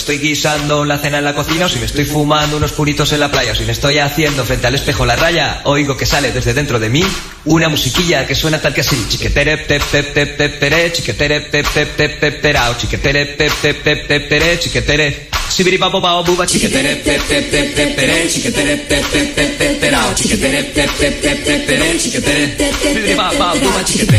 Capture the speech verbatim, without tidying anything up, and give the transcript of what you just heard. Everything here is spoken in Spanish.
estoy guisando la cena en la cocina, o si me estoy fumando unos puritos en la playa, o si me estoy haciendo frente al espejo la raya, oigo que sale desde dentro de mí una musiquilla que suena tal que así: chiquetere pep pep pep pep pere, chiquetere pep pep pep pep perao, chiquetere pep pep pep pep pere, chiquetere sibiri papo pao buba, chiquetere pep pep pep pep pere, chiquetere pep pep pep pep perao, chiquetere pep pep pep pep pere, chiquetere sibiri papo buba, chiquetere